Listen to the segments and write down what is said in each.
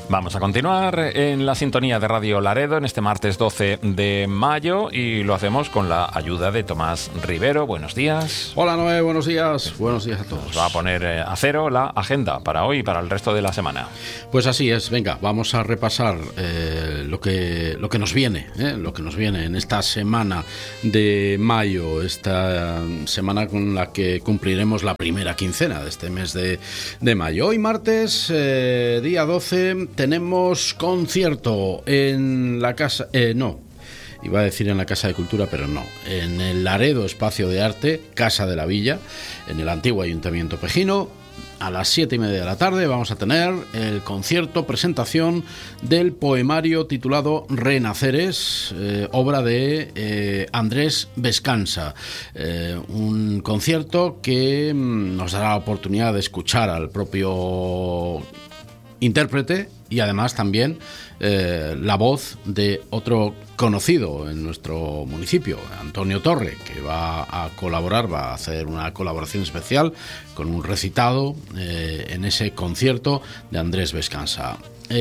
Vamos a continuar en la sintonía de Radio Laredo en este martes 12 de mayo y lo hacemos con la ayuda de Tomás Rivero. Buenos días. Hola Noé, buenos días. Buenos días a todos. Nos va a poner a cero la agenda para hoy y para el resto de la semana. Pues así es, venga, vamos a repasar lo que nos viene, lo que nos viene en esta semana de mayo, esta semana con la que cumpliremos la primera quincena de este mes de mayo. Hoy martes, día 12, tenemos concierto en la casa... Iba a decir en la Casa de Cultura, pero no. En el Laredo Espacio de Arte, Casa de la Villa, en el antiguo Ayuntamiento Pejino. A las 7:30 de la tarde vamos a tener el concierto, presentación del poemario titulado Renaceres, obra de Andrés Vescansa. Un concierto que nos dará la oportunidad de escuchar al propio intérprete y además también la voz de otro conocido en nuestro municipio, Antonio Torre, que va a colaborar, va a hacer una colaboración especial con un recitado en ese concierto de Andrés Vescansa.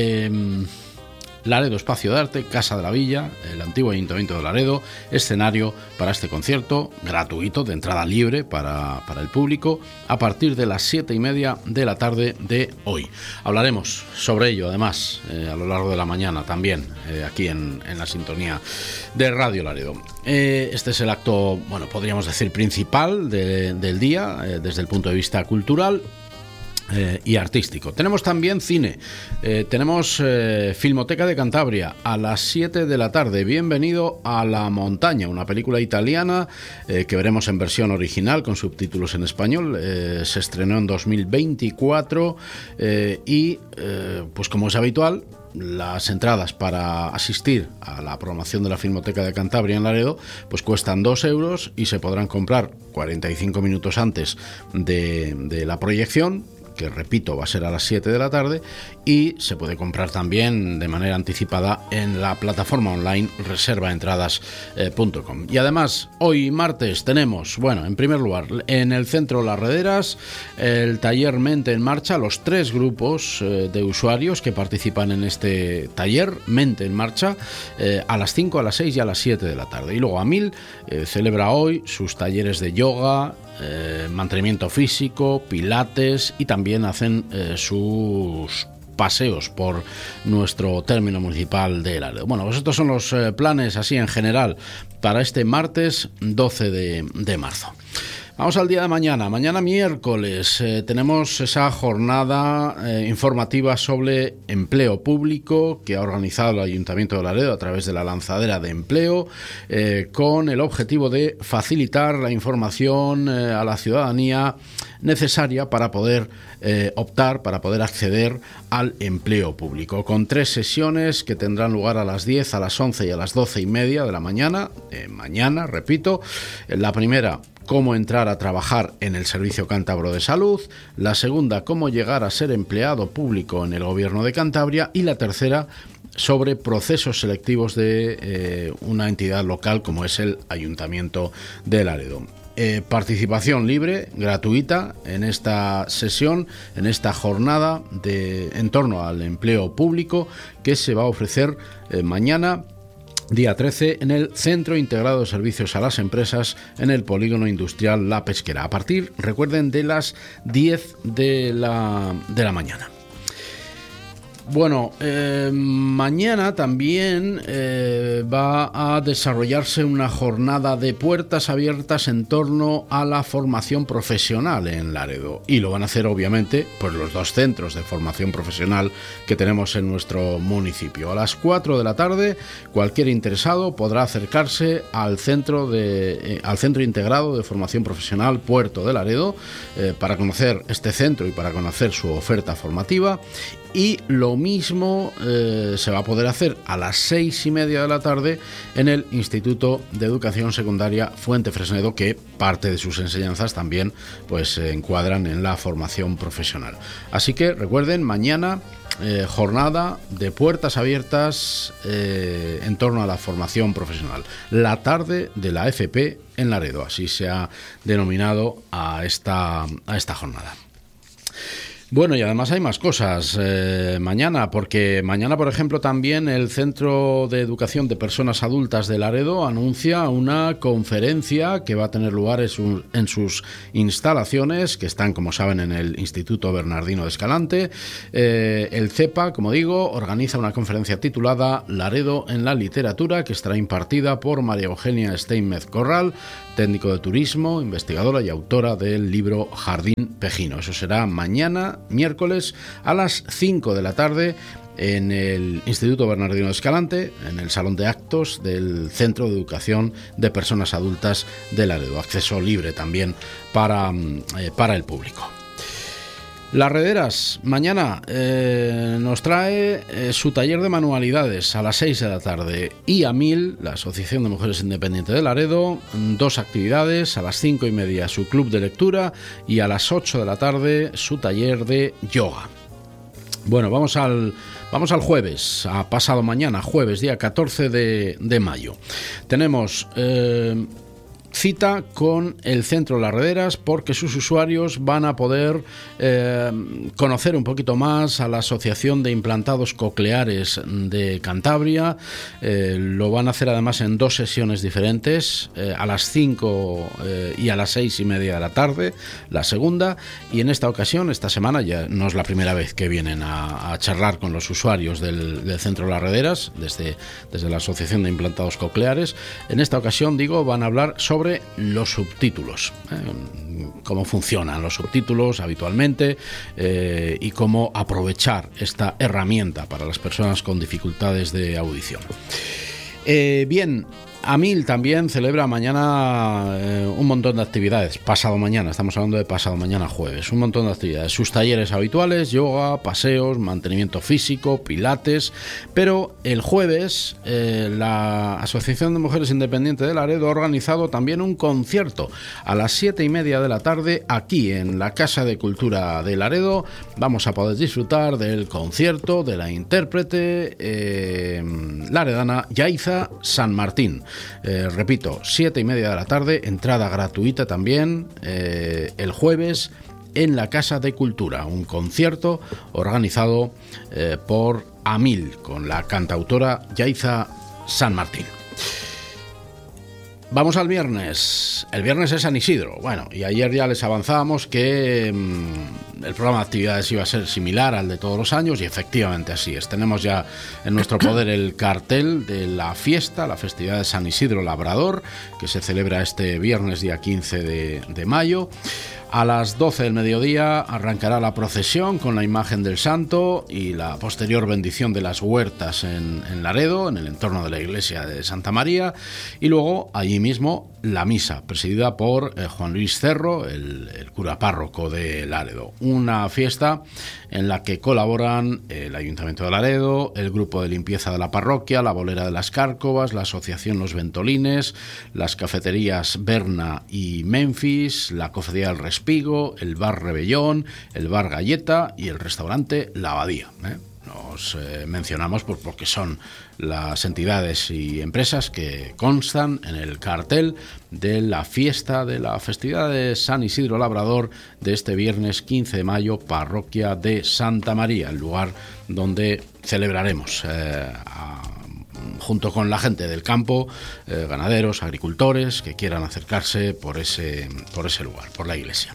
Laredo Espacio de Arte, Casa de la Villa, el antiguo Ayuntamiento de Laredo, escenario para este concierto gratuito, de entrada libre para el público, a partir de las 7:30 de la tarde de hoy. Hablaremos sobre ello, además, a lo largo de la mañana también, aquí en la sintonía de Radio Laredo. Este es el acto, bueno, podríamos decir principal del día, desde el punto de vista cultural y artístico. Tenemos también cine, tenemos Filmoteca de Cantabria a las 7 de la tarde. Bienvenido a la montaña, una película italiana que veremos en versión original con subtítulos en español. Se estrenó en 2024 y pues como es habitual, las entradas para asistir a la programación de la Filmoteca de Cantabria en Laredo pues cuestan 2 euros y se podrán comprar 45 minutos antes de la proyección, que repito va a ser a las 7 de la tarde, y se puede comprar también de manera anticipada en la plataforma online reservaentradas.com. Y además hoy martes tenemos, bueno, en primer lugar en el Centro Las Rederas el taller Mente en Marcha, los 3 grupos de usuarios que participan en este taller Mente en Marcha, a las 5, a las 6 y a las 7 de la tarde. Y luego AMIL celebra hoy sus talleres de yoga, mantenimiento físico, pilates, y también hacen sus paseos por nuestro término municipal de Laredo. Bueno, pues estos son los planes así en general para este martes 12 de marzo. Vamos al día de mañana. Mañana miércoles tenemos esa jornada informativa sobre empleo público que ha organizado el Ayuntamiento de Laredo a través de la lanzadera de empleo, con el objetivo de facilitar la información a la ciudadanía necesaria para poder optar, para poder acceder al empleo público, con 3 sesiones que tendrán lugar a las 10, a las 11 y a las 12:30 de la mañana. Mañana, repito, la primera, cómo entrar a trabajar en el Servicio Cántabro de Salud; la segunda, cómo llegar a ser empleado público en el Gobierno de Cantabria; y la tercera, sobre procesos selectivos de una entidad local como es el Ayuntamiento de Laredo. Participación libre, gratuita en esta sesión, en esta jornada en torno al empleo público que se va a ofrecer mañana, día 13, en el Centro Integrado de Servicios a las Empresas, en el Polígono Industrial La Pesquera, a partir, recuerden, de las 10 de la mañana. Bueno, mañana también va a desarrollarse una jornada de puertas abiertas en torno a la formación profesional en Laredo, y lo van a hacer obviamente pues los 2 centros de formación profesional que tenemos en nuestro municipio. A las 4 de la tarde cualquier interesado podrá acercarse al Centro Integrado de Formación Profesional Puerto de Laredo para conocer este centro y para conocer su oferta formativa. Y lo mismo se va a poder hacer a las 6:30 de la tarde en el Instituto de Educación Secundaria Fuente Fresnedo, que parte de sus enseñanzas también pues se encuadran en la formación profesional. Así que recuerden, mañana jornada de puertas abiertas en torno a la formación profesional. La tarde de la FP en Laredo, así se ha denominado a esta jornada. Bueno, y además hay más cosas mañana, porque mañana, por ejemplo, también el Centro de Educación de Personas Adultas de Laredo anuncia una conferencia que va a tener lugar en sus instalaciones, que están, como saben, en el Instituto Bernardino de Escalante. El CEPA, como digo, organiza una conferencia titulada Laredo en la literatura, que estará impartida por María Eugenia Steinmetz Corral, técnico de turismo, investigadora y autora del libro Jardín Pejino. Eso será mañana, miércoles, a las 5 de la tarde en el Instituto Bernardino de Escalante, en el Salón de Actos del Centro de Educación de Personas Adultas de Laredo. Acceso libre también para el público. Las Rederas, mañana nos trae su taller de manualidades a las 6 de la tarde y AMIL, la Asociación de Mujeres Independientes de Laredo, 2 actividades, a las 5:30 su club de lectura y a las 8 de la tarde su taller de yoga. Bueno, vamos al jueves, a pasado mañana, jueves, día 14 de mayo. Tenemos cita con el Centro Las Rederas, porque sus usuarios van a poder conocer un poquito más a la Asociación de Implantados Cocleares de Cantabria. Lo van a hacer además en 2 sesiones diferentes, a las 5 y a las 6:30 de la tarde, la segunda, y en esta ocasión, esta semana, ya no es la primera vez que vienen a charlar con los usuarios del Centro Las Rederas, desde la Asociación de Implantados Cocleares. En esta ocasión, van a hablar sobre los subtítulos, cómo funcionan los subtítulos habitualmente y cómo aprovechar esta herramienta para las personas con dificultades de audición. Bien, AMIL también celebra mañana un montón de actividades. Pasado mañana, estamos hablando de pasado mañana jueves, un montón de actividades. Sus talleres habituales, yoga, paseos, mantenimiento físico, pilates. Pero el jueves la Asociación de Mujeres Independientes de Laredo ha organizado también un concierto a las 7:30 de la tarde aquí en la Casa de Cultura de Laredo. Vamos a poder disfrutar del concierto de la intérprete laredana Yaiza San Martín. Repito, 7:30 de la tarde, entrada gratuita también el jueves en la Casa de Cultura, un concierto organizado por AMIL con la cantautora Yaiza San Martín. Vamos al viernes. El viernes es San Isidro. Bueno, y ayer ya les avanzábamos que el programa de actividades iba a ser similar al de todos los años, y efectivamente así es. Tenemos ya en nuestro poder el cartel de la fiesta, la festividad de San Isidro Labrador, que se celebra este viernes día 15 de mayo. A las 12 del mediodía arrancará la procesión con la imagen del santo y la posterior bendición de las huertas en Laredo, en el entorno de la iglesia de Santa María, y luego allí mismo la misa, presidida por Juan Luis Cerro, el cura párroco de Laredo. Una fiesta en la que colaboran el Ayuntamiento de Laredo, el grupo de limpieza de la parroquia, la bolera de las Cárcovas, la asociación Los Ventolines, las cafeterías Berna y Memphis, la cofradía del Respigo, el bar Rebellón, el bar Galleta y el restaurante La Abadía. Nos mencionamos porque son las entidades y empresas que constan en el cartel de la fiesta de la festividad de San Isidro Labrador de este viernes 15 de mayo, parroquia de Santa María, el lugar donde celebraremos junto con la gente del campo, ganaderos, agricultores que quieran acercarse por ese lugar, por la iglesia.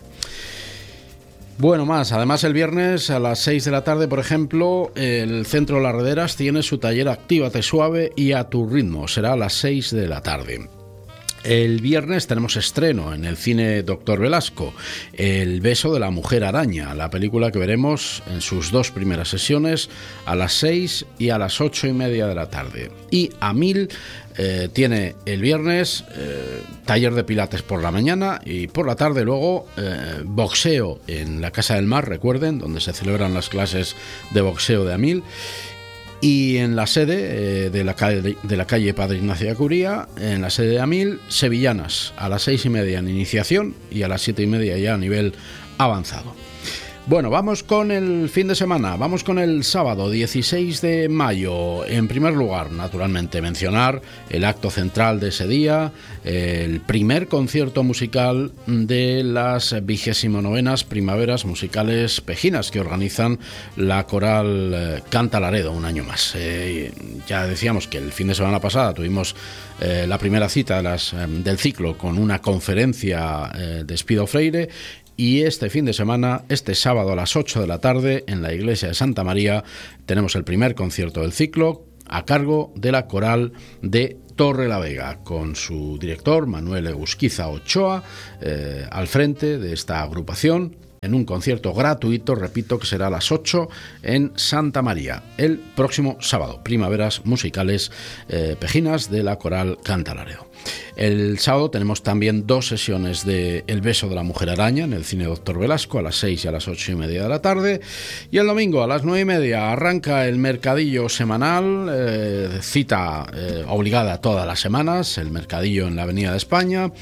Bueno, además el viernes a las 6 de la tarde, por ejemplo, el Centro Las Rederas tiene su taller Actívate Suave y a tu ritmo, será a las 6 de la tarde. El viernes tenemos estreno en el cine Doctor Velasco, El beso de la mujer araña, la película que veremos en sus 2 primeras sesiones a las 6 y a las 8:30 de la tarde. Y AMIL tiene el viernes taller de pilates por la mañana, y por la tarde luego boxeo en la Casa del Mar, recuerden, donde se celebran las clases de boxeo de AMIL. Y en la sede de la calle Padre Ignacio de Acuría, en la sede de AMIL, sevillanas a las 6:30 en iniciación y a las 7:30 ya a nivel avanzado. Bueno, vamos con el fin de semana, vamos con el sábado 16 de mayo. En primer lugar, naturalmente, mencionar el acto central de ese día, el primer concierto musical de las 29ª Primaveras Musicales Pejinas que organizan la Coral Canta Laredo un año más. Ya decíamos que el fin de semana pasada tuvimos la primera cita del ciclo con una conferencia de Espido Freire. Y este fin de semana, este sábado a las 8 de la tarde, en la iglesia de Santa María, tenemos el primer concierto del ciclo a cargo de la Coral de Torrelavega, con su director, Manuel Egusquiza Ochoa, al frente de esta agrupación, en un concierto gratuito, repito, que será a las 8 en Santa María, el próximo sábado. Primaveras musicales pejinas de la Coral Canta Laredo. El sábado tenemos también 2 sesiones de El beso de la mujer araña en el Cine Doctor Velasco a las 6 y a las 8:30 de la tarde. Y el domingo a las 9:30 arranca el mercadillo semanal, cita obligada todas las semanas, el mercadillo en la Avenida de España.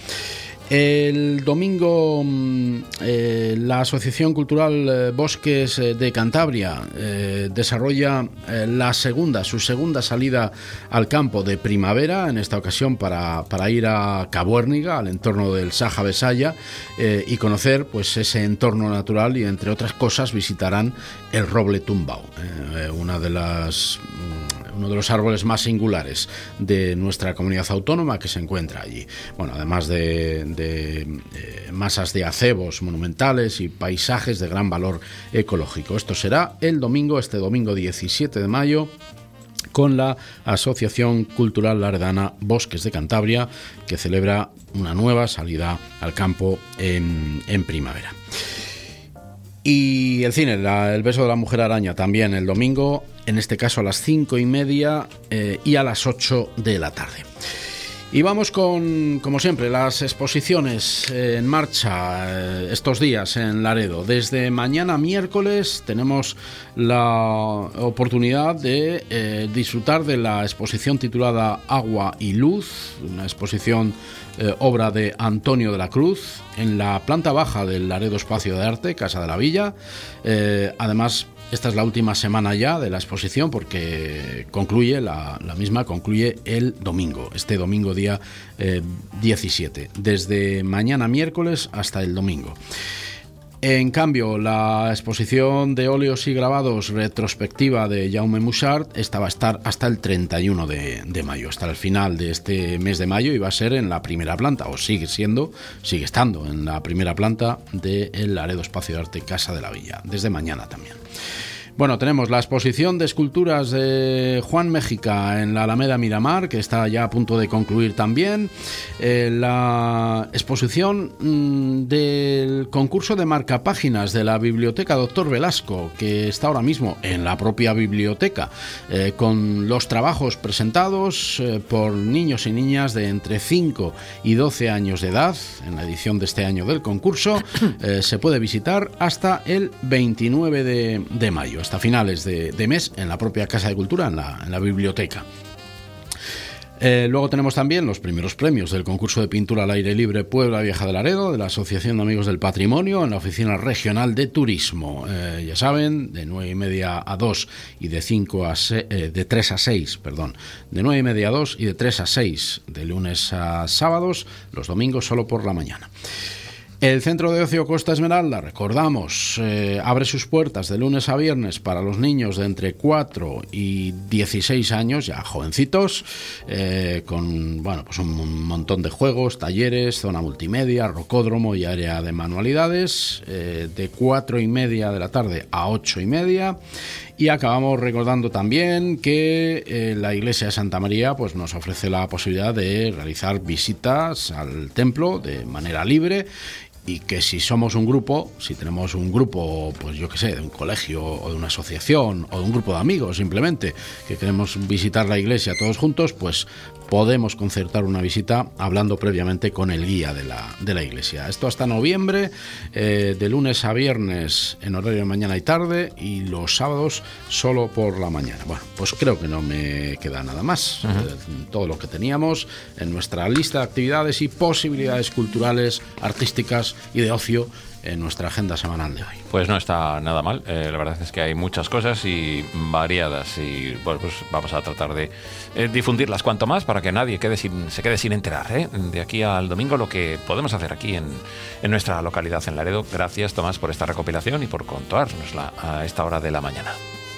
El domingo la Asociación Cultural Bosques de Cantabria desarrolla su segunda salida al campo de primavera, en esta ocasión para ir a Cabuérniga, al entorno del Saja Besaya, y conocer pues ese entorno natural, y entre otras cosas visitarán el roble tumbao, uno de los árboles más singulares de nuestra comunidad autónoma que se encuentra allí. Bueno, además de masas de acebos monumentales y paisajes de gran valor ecológico. Esto será este domingo 17 de mayo, con la Asociación Cultural Laredana Bosques de Cantabria, que celebra una nueva salida al campo en primavera. Y el cine, El beso de la mujer araña, también el domingo, en este caso a las 5:30 y a las 8 de la tarde. Y vamos con, como siempre, las exposiciones en marcha estos días en Laredo. Desde mañana miércoles tenemos la oportunidad de disfrutar de la exposición titulada Agua y Luz, una exposición obra de Antonio de la Cruz, en la planta baja del Laredo Espacio de Arte, Casa de la Villa. Además, esta es la última semana ya de la exposición, porque la misma concluye el domingo, este domingo día 17, desde mañana miércoles hasta el domingo. En cambio, la exposición de óleos y grabados retrospectiva de Jaume Mussart, esta va a estar hasta el 31 de mayo, hasta el final de este mes de mayo, y va a ser en la primera planta, o sigue estando en la primera planta del Laredo Espacio de Arte Casa de la Villa, desde mañana también. Bueno, tenemos la exposición de esculturas de Juan Méjica en la Alameda Miramar, que está ya a punto de concluir también. La exposición del concurso de marcapáginas de la Biblioteca Doctor Velasco, que está ahora mismo en la propia biblioteca, con los trabajos presentados por niños y niñas de entre 5 y 12 años de edad, en la edición de este año del concurso. Se puede visitar hasta el 29 de mayo. Hasta finales de mes, en la propia Casa de Cultura, en la biblioteca. Luego tenemos también los primeros premios del concurso de pintura al aire libre Puebla Vieja de Laredo, de la Asociación de Amigos del Patrimonio, en la Oficina Regional de Turismo. Ya saben, de 9:30 a 2 y de 3 a 6, de 9:30 a 2 y de 3 a 6, de lunes a sábados, los domingos solo por la mañana. El Centro de Ocio Costa Esmeralda, recordamos, abre sus puertas de lunes a viernes para los niños de entre 4 y 16 años, ya jovencitos, con un montón de juegos, talleres, zona multimedia, rocódromo y área de manualidades, de 4:30 de la tarde a 8:30. Y acabamos recordando también que la iglesia de Santa María pues nos ofrece la posibilidad de realizar visitas al templo de manera libre, y que si tenemos un grupo, pues yo qué sé, de un colegio o de una asociación o de un grupo de amigos simplemente, que queremos visitar la iglesia todos juntos, pues podemos concertar una visita hablando previamente con el guía de la iglesia. Esto hasta noviembre, de lunes a viernes en horario de mañana y tarde, y los sábados solo por la mañana. Bueno, pues creo que no me queda nada más. Todo lo que teníamos en nuestra lista de actividades y posibilidades culturales, artísticas y de ocio en nuestra agenda semanal de hoy. Pues no está nada mal, la verdad es que hay muchas cosas y variadas y bueno, pues vamos a tratar de difundirlas cuanto más para que nadie se quede sin enterar, de aquí al domingo lo que podemos hacer aquí en nuestra localidad en Laredo. Gracias, Tomás, por esta recopilación y por contárnosla a esta hora de la mañana.